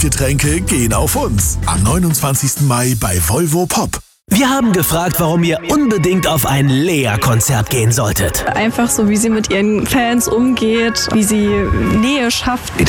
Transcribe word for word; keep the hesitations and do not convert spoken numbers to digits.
Getränke gehen auf uns. Am neunundzwanzigsten Mai bei Volvo Pop. Wir haben gefragt, warum ihr unbedingt auf ein Lea-Konzert gehen solltet. Einfach so, wie sie mit ihren Fans umgeht, wie sie Nähe schafft.